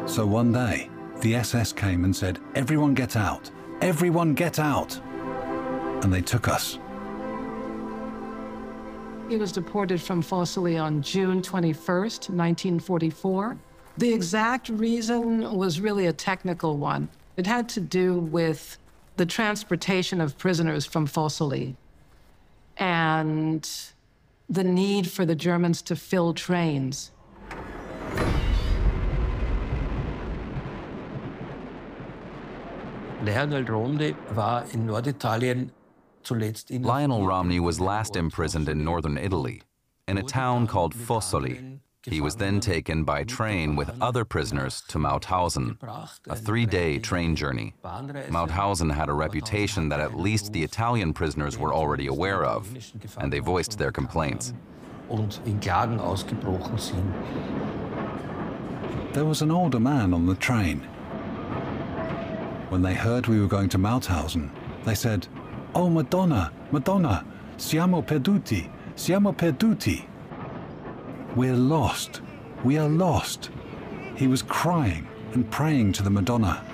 So one day, the SS came and said, "Everyone get out! Everyone get out!" And they took us. He was deported from Fossili on June 21st, 1944. The exact reason was really a technical one. It had to do with the transportation of prisoners from Fossili and the need for the Germans to fill trains. Lionel Romney was last imprisoned in northern Italy, in a town called Fossoli. He was then taken by train with other prisoners to Mauthausen, a 3-day train journey. Mauthausen had a reputation that at least the Italian prisoners were already aware of, and they voiced their complaints. There was an older man on the train. When they heard we were going to Mauthausen, they said, "Oh, Madonna, Madonna, siamo perduti, siamo perduti." We're lost, we are lost. He was crying and praying to the Madonna.